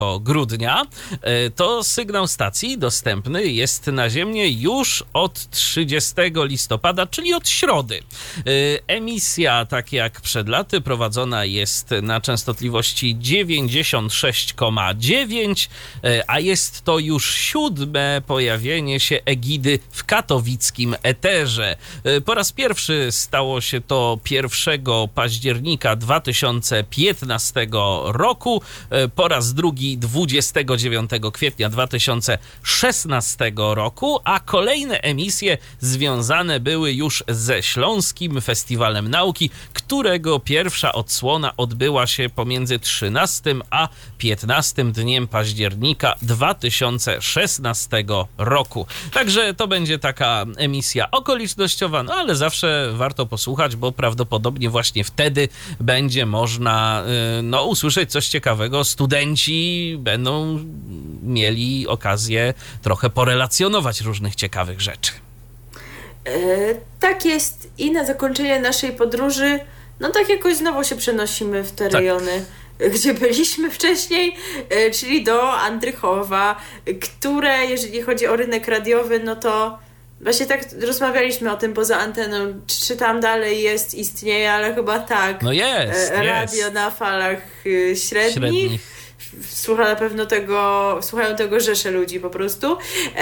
grudnia, to sygnał stacji dostępny jest naziemnie już od 30 listopada, czyli od środy. Emisja, tak jak przed laty, prowadzona jest na częstotliwości 96,9, a jest to już 7. pojawienie się Egidy w katowickim eterze. Po raz pierwszy stało się to 1 października 2015 roku, po raz drugi 29 kwietnia 2016 roku, a kolejne emisje związane były już ze Śląskim Festiwalem Nauki, którego pierwsza odsłona odbyła się pomiędzy 13 a 15 dniem października 2016 roku. Także to będzie taka emisja okolicznościowa, no ale zawsze warto posłuchać, bo prawdopodobnie właśnie wtedy będzie można usłyszeć coś ciekawego. Studenci będą mieli okazję trochę porelacjonować różnych ciekawych rzeczy. Tak jest. I na zakończenie naszej podróży, tak jakoś znowu się przenosimy w te rejony, gdzie byliśmy wcześniej, czyli do Andrychowa, które, jeżeli chodzi o rynek radiowy, to właśnie tak rozmawialiśmy o tym poza anteną, czy tam dalej istnieje, ale chyba tak. No jest. Radio na falach średnich. Słuchają tego rzesze ludzi po prostu.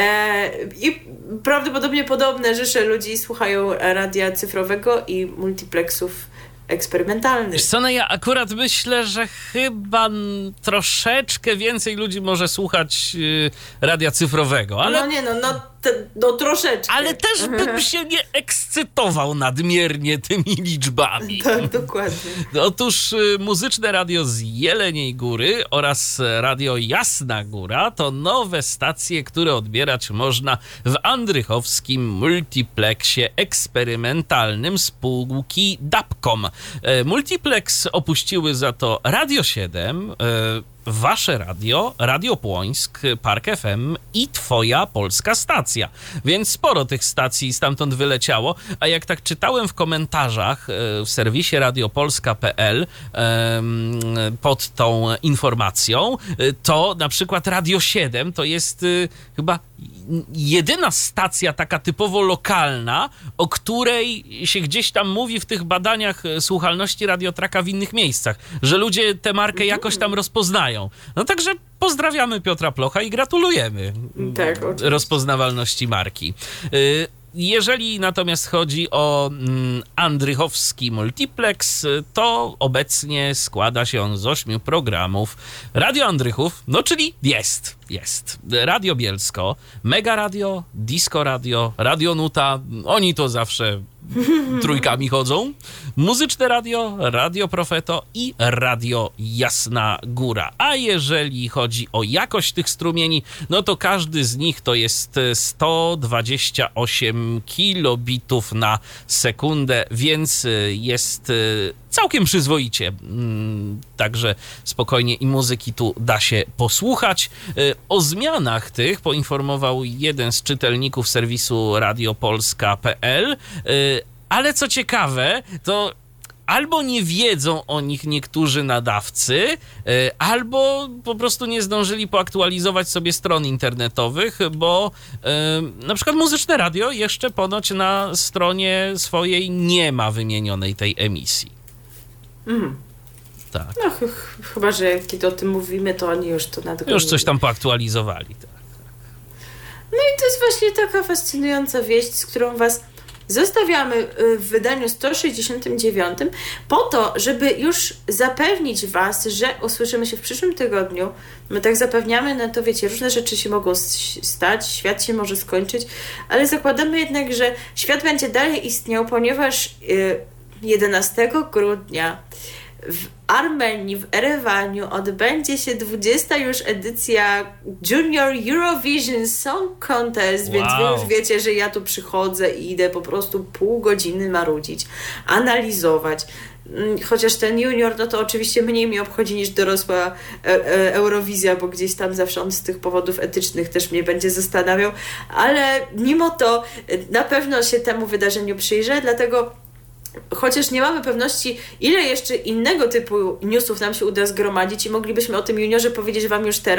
I prawdopodobnie podobne rzesze ludzi słuchają radia cyfrowego i multiplexów eksperymentalnych. Wiesz co, ja akurat myślę, że chyba troszeczkę więcej ludzi może słuchać radia cyfrowego, ale... troszeczkę. Ale też bym się nie ekscytował nadmiernie tymi liczbami. Tak, dokładnie. Otóż Muzyczne Radio z Jeleniej Góry oraz Radio Jasna Góra to nowe stacje, które odbierać można w andrychowskim multiplexie eksperymentalnym spółki Dapcom. Multiplex opuściły za to Radio 7, Wasze Radio, Radio Płońsk, Park FM i Twoja Polska Stacja. Więc sporo tych stacji stamtąd wyleciało, a jak tak czytałem w komentarzach w serwisie radiopolska.pl pod tą informacją, to na przykład Radio 7 to jest chyba jedyna stacja taka typowo lokalna, o której się gdzieś tam mówi w tych badaniach słuchalności Radiotraka w innych miejscach, że ludzie tę markę jakoś tam rozpoznają. Także pozdrawiamy Piotra Plocha i gratulujemy rozpoznawalności marki. Jeżeli natomiast chodzi o andrychowski multiplex, to obecnie składa się on z 8 programów. Radio Andrychów, czyli jest. Radio Bielsko, Mega Radio, Disco Radio, Radio Nuta, oni to zawsze trójkami chodzą. Muzyczne Radio, Radio Profeto i Radio Jasna Góra. A jeżeli chodzi o jakość tych strumieni, to każdy z nich to jest 128 kilobitów na sekundę, więc jest całkiem przyzwoicie. Także spokojnie i muzyki tu da się posłuchać. O zmianach tych poinformował jeden z czytelników serwisu radiopolska.pl, ale co ciekawe, to albo nie wiedzą o nich niektórzy nadawcy, albo po prostu nie zdążyli poaktualizować sobie stron internetowych, bo na przykład Muzyczne Radio jeszcze ponoć na stronie swojej nie ma wymienionej tej emisji. Tak. Chyba, że kiedy o tym mówimy, to oni już to nadgonią. Już coś tam poaktualizowali. Tak. No i to jest właśnie taka fascynująca wieść, z którą was zostawiamy w wydaniu 169 po to, żeby już zapewnić was, że usłyszymy się w przyszłym tygodniu. My tak zapewniamy, to wiecie, różne rzeczy się mogą stać, świat się może skończyć, ale zakładamy jednak, że świat będzie dalej istniał, ponieważ 11 grudnia w Armenii, w Erewaniu odbędzie się 20. już edycja Junior Eurovision Song Contest, więc wy już wiecie, że ja tu przychodzę i idę po prostu pół godziny marudzić, analizować. Chociaż ten junior, to oczywiście mniej mi obchodzi niż dorosła Eurowizja, bo gdzieś tam zawsze on z tych powodów etycznych też mnie będzie zastanawiał, ale mimo to na pewno się temu wydarzeniu przyjrzę, dlatego chociaż nie mamy pewności, ile jeszcze innego typu newsów nam się uda zgromadzić i moglibyśmy o tym juniorze powiedzieć Wam już teraz,